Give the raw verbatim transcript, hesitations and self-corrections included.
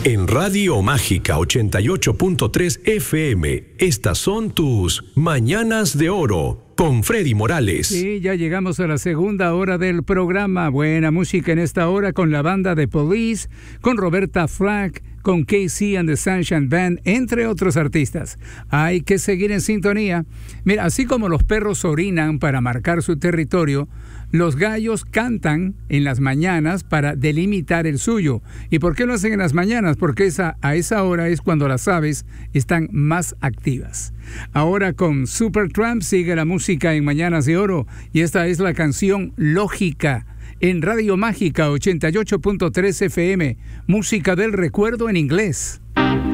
En Radio Mágica ochenta y ocho punto tres F M, estas son tus Mañanas de Oro con Freddy Morales. Sí, ya llegamos a la segunda hora del programa. Buena música en esta hora con la banda The Police, con Roberta Flack, con K C and the Sunshine Band, entre otros artistas. Hay que seguir en sintonía. Mira, así como los perros orinan para marcar su territorio, los gallos cantan en las mañanas para delimitar el suyo. ¿Y por qué lo hacen en las mañanas? Porque esa, a esa hora es cuando las aves están más activas. Ahora con Supertramp sigue la música en Mañanas de Oro y esta es la canción Lógica en Radio Mágica ochenta y ocho punto tres F M, música del recuerdo en inglés.